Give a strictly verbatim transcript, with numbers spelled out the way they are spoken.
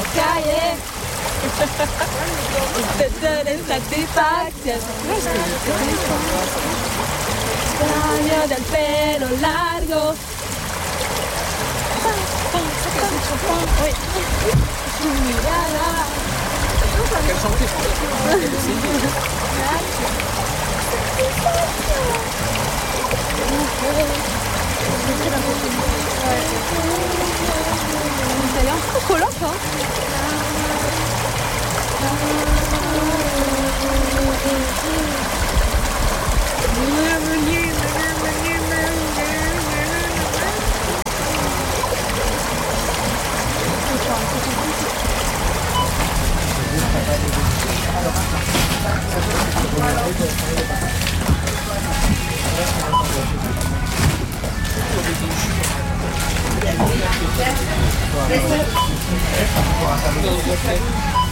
cahier. Je te donne satisfaction. Sueño del pelo largo. Oui. Tu mirada. Quelle chanteuse? Elle est un peu collante, hein. Laisse-le.